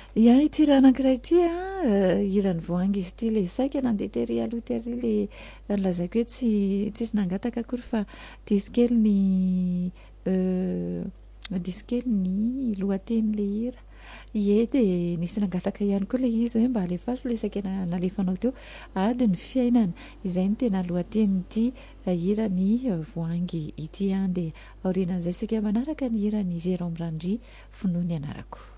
Ia ity raha anankiray ity irany voangy izy ity le saika nandeha tery aloha tery le lazaiko hoe tsisy nangataka akory fa diso kely ny lohatenin'le hira. Ie dia nisy nangataka ihany koa le izy hoe mba alefaso le saika nalefanao teo ady ny fiainana. Izay no tena lohatenin'ity hira ny voangy ity dia aorianan'izay sika manaraka ny hira ny Jérôme Randry finoany anarako.